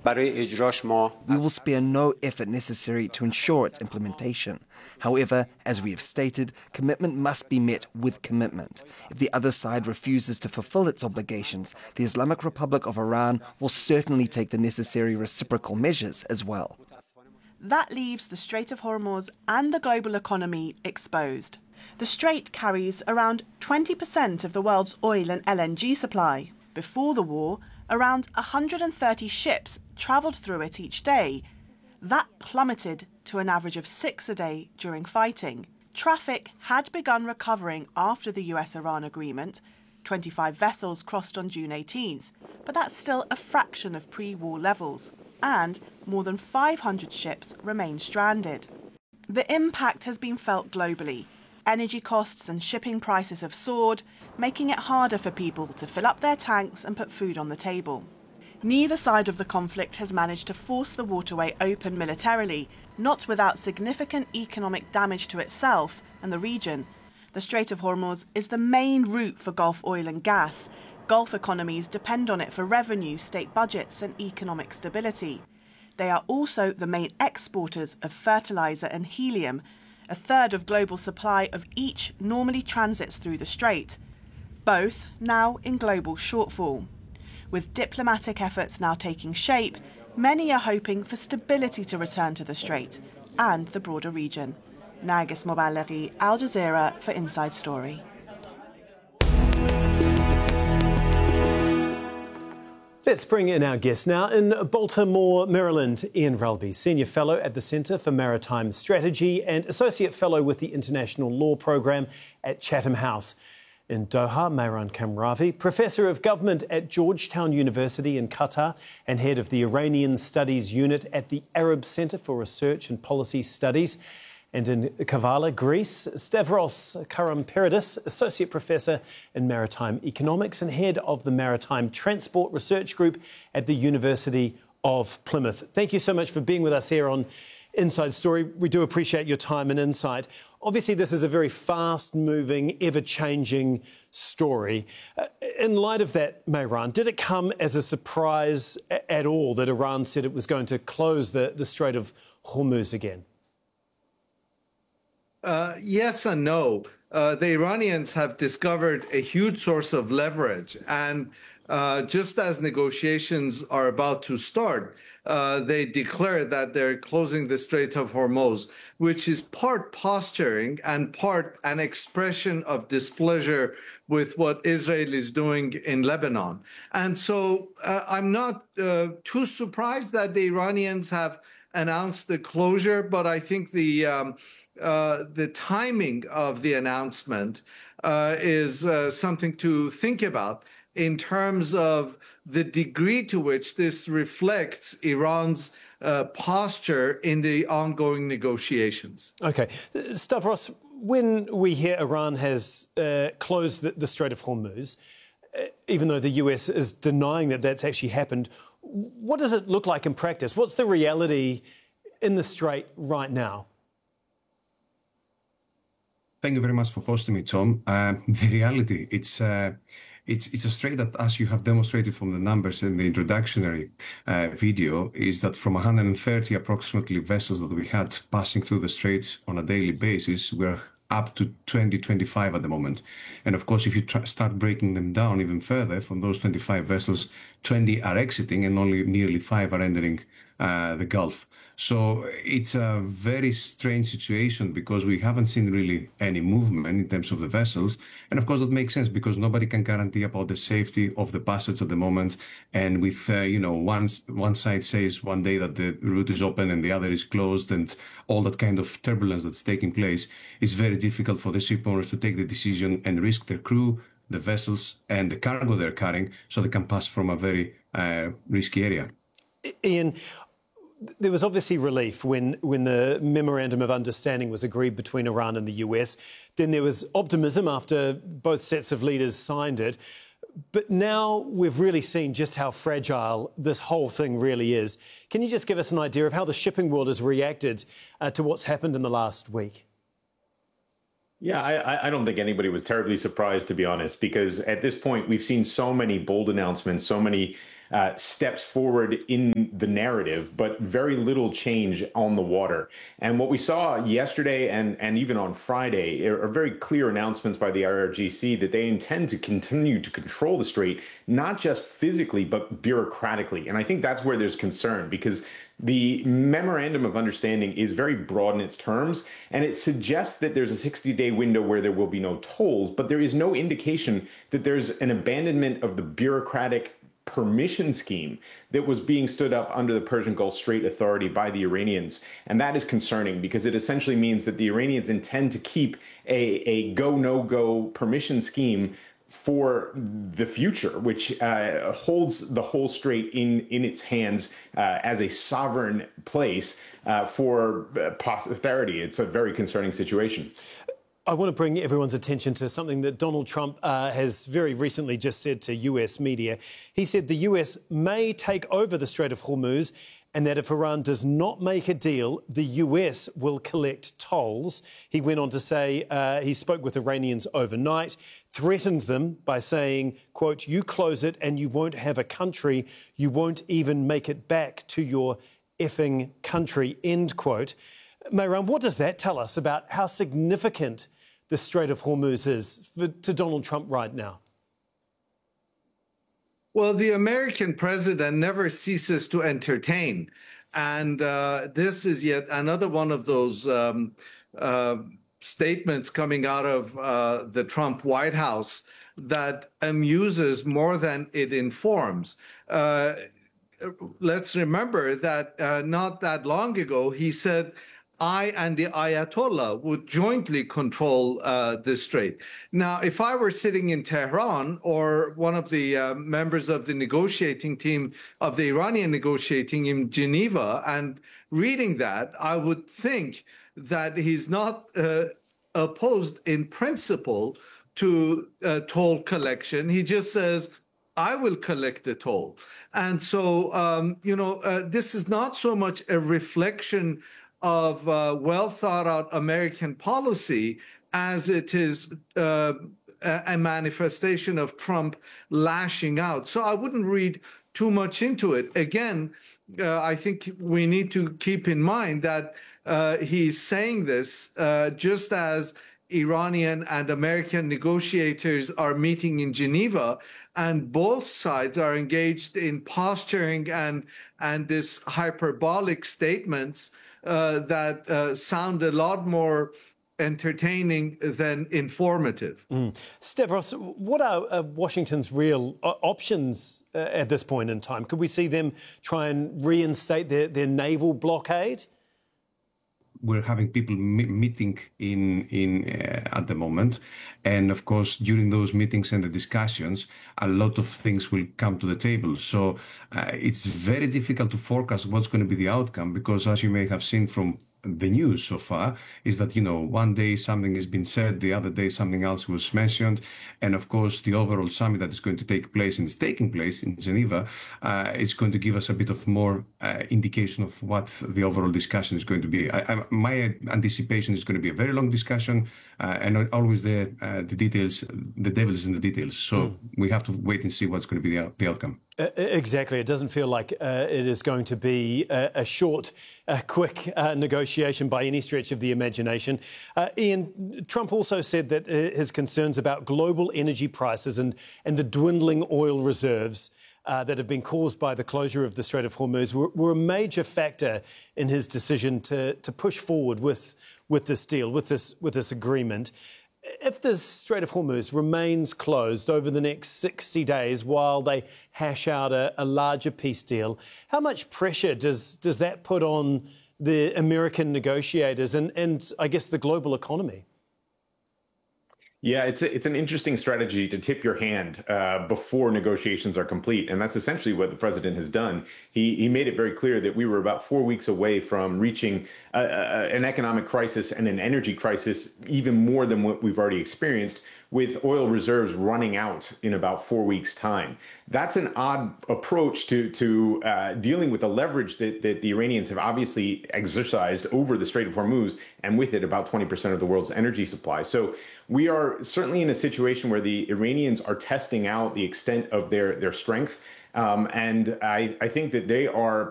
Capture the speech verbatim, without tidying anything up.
We will spare no effort necessary to ensure its implementation. However, as we have stated, commitment must be met with commitment. If the other side refuses to fulfill its obligations, the Islamic Republic of Iran will certainly take the necessary reciprocal measures as well. That leaves the Strait of Hormuz and the global economy exposed. The strait carries around twenty percent of the world's oil and L N G supply. Before the war, around one hundred thirty ships travelled through it each day. That plummeted to an average of six a day during fighting. Traffic had begun recovering after the U S Iran agreement. twenty-five vessels crossed on June eighteenth, but that's still a fraction of pre-war levels, and more than five hundred ships remain stranded. The impact has been felt globally. Energy costs and shipping prices have soared, making it harder for people to fill up their tanks and put food on the table. Neither side of the conflict has managed to force the waterway open militarily, not without significant economic damage to itself and the region. The Strait of Hormuz is the main route for Gulf oil and gas. Gulf economies depend on it for revenue, state budgets and economic stability. They are also the main exporters of fertilizer and helium. A third of global supply of each normally transits through the strait, both now in global shortfall. With diplomatic efforts now taking shape, many are hoping for stability to return to the strait and the broader region. Nargis Mobalaghi, Al Jazeera for Inside Story. Let's bring in our guest now. In Baltimore, Maryland, Ian Ralby, Senior Fellow at the Centre for Maritime Strategy and Associate Fellow with the International Law Programme at Chatham House. In Doha, Mehran Kamravi, Professor of Government at Georgetown University in Qatar and Head of the Iranian Studies Unit at the Arab Centre for Research and Policy Studies. And in Kavala, Greece, Stavros Karamperidis, Associate Professor in Maritime Economics and Head of the Maritime Transport Research Group at the University of Plymouth. Thank you so much for being with us here on Inside Story. We do appreciate your time and insight. Obviously, this is a very fast-moving, ever-changing story. Uh, in light of that, Mehran, did it come as a surprise at all that Iran said it was going to close the, the Strait of Hormuz again? Uh, yes and no. Uh, the Iranians have discovered a huge source of leverage. And uh, just as negotiations are about to start, uh, they declare that they're closing the Strait of Hormuz, which is part posturing and part an expression of displeasure with what Israel is doing in Lebanon. And so uh, I'm not uh, too surprised that the Iranians have announced the closure, but I think the um, Uh, the timing of the announcement uh, is uh, something to think about in terms of the degree to which this reflects Iran's uh, posture in the ongoing negotiations. OK. Stavros, when we hear Iran has uh, closed the, the Strait of Hormuz, uh, even though the U S is denying that that's actually happened, what does it look like in practice? What's the reality in the Strait right now? Thank you very much for hosting me, Tom. Uh, the reality, it's uh, it's it's a strait that, as you have demonstrated from the numbers in the introductory uh, video, is that from one hundred thirty approximately vessels that we had passing through the straits on a daily basis, we're up to twenty, twenty-five at the moment. And of course, if you try, start breaking them down even further, from those twenty-five vessels, twenty are exiting and only nearly five are entering uh, the Gulf. So it's a very strange situation because we haven't seen really any movement in terms of the vessels. And of course, that makes sense because nobody can guarantee about the safety of the passage at the moment. And with, uh, you know, one, one side says one day that the route is open and the other is closed and all that kind of turbulence that's taking place, it's very difficult for the ship owners to take the decision and risk their crew, the vessels and the cargo they're carrying so they can pass from a very uh, risky area. Ian, there was obviously relief when, when the Memorandum of Understanding was agreed between Iran and the U S. Then there was optimism after both sets of leaders signed it. But now we've really seen just how fragile this whole thing really is. Can you just give us an idea of how the shipping world has reacted uh, to what's happened in the last week? Yeah, I, I don't think anybody was terribly surprised, to be honest, because at this point we've seen so many bold announcements, so many uh, steps forward in the narrative, but very little change on the water. And what we saw yesterday and, and even on Friday are, are very clear announcements by the I R G C that they intend to continue to control the strait, not just physically, but bureaucratically. And I think that's where there's concern, because the memorandum of understanding is very broad in its terms, and it suggests that there's a sixty-day window where there will be no tolls, but there is no indication that there's an abandonment of the bureaucratic permission scheme that was being stood up under the Persian Gulf Strait Authority by the Iranians. And that is concerning, because it essentially means that the Iranians intend to keep a, a go, no go permission scheme for the future, which uh, holds the whole strait in, in its hands uh, as a sovereign place uh, for posterity. It's a very concerning situation. I want to bring everyone's attention to something that Donald Trump uh, has very recently just said to U S media. He said the U S may take over the Strait of Hormuz, and that if Iran does not make a deal, the U S will collect tolls. He went on to say uh, he spoke with Iranians overnight, threatened them by saying, quote, "You close it and you won't have a country. You won't even make it back to your effing country," end quote. Mehran, what does that tell us about how significant the Strait of Hormuz is for, to Donald Trump right now? Well, the American president never ceases to entertain. And uh, this is yet another one of those um, uh, statements coming out of uh, the Trump White House that amuses more than it informs. Uh, let's remember that uh, not that long ago, he said, I and the Ayatollah would jointly control uh, this strait. Now, if I were sitting in Tehran or one of the uh, members of the negotiating team of the Iranian negotiating in Geneva and reading that, I would think that he's not uh, opposed in principle to uh, toll collection. He just says, I will collect the toll. And so, um, you know, uh, this is not so much a reflection of uh, well thought out American policy as it is uh, a manifestation of Trump lashing out. So I wouldn't read too much into it. Again, uh, I think we need to keep in mind that uh, he's saying this uh, just as Iranian and American negotiators are meeting in Geneva, and both sides are engaged in posturing and, and this hyperbolic statements Uh, that uh, sound a lot more entertaining than informative. Mm. Stavros, what are uh, Washington's real uh, options uh, at this point in time? Could we see them try and reinstate their, their naval blockade? We're having people me- meeting in in uh, at the moment, and of course during those meetings and the discussions, a lot of things will come to the table. So uh, it's very difficult to forecast what's going to be the outcome, because as you may have seen from the news so far, is that, you know, one day something has been said, the other day something else was mentioned, and of course the overall summit that is going to take place and is taking place in Geneva uh, is going to give us a bit of more uh, indication of what the overall discussion is going to be. I, I, my anticipation is going to be a very long discussion, uh, and always the uh, the details, the devil is in the details. So mm. we have to wait and see what's going to be the, the outcome. Uh, exactly. It doesn't feel like uh, it is going to be a, a short, uh, quick uh, negotiation by any stretch of the imagination. Uh, Ian, Trump also said that uh, his concerns about global energy prices and, and the dwindling oil reserves uh, that have been caused by the closure of the Strait of Hormuz were, were a major factor in his decision to, to push forward with, with this deal, with this, with this agreement. If the Strait of Hormuz remains closed over the next sixty days while they hash out a, a larger peace deal, how much pressure does, does that put on the American negotiators and, and, I guess, the global economy? Yeah, it's a, it's an interesting strategy to tip your hand uh, before negotiations are complete. And that's essentially what the president has done. He he made it very clear that we were about four weeks away from reaching a, a, an economic crisis and an energy crisis, even more than what we've already experienced, with oil reserves running out in about four weeks' time. That's an odd approach to to uh, dealing with the leverage that, that the Iranians have obviously exercised over the Strait of Hormuz, and with it about twenty percent of the world's energy supply. So we are certainly in a situation where the Iranians are testing out the extent of their, their strength. Um, and I, I think that they are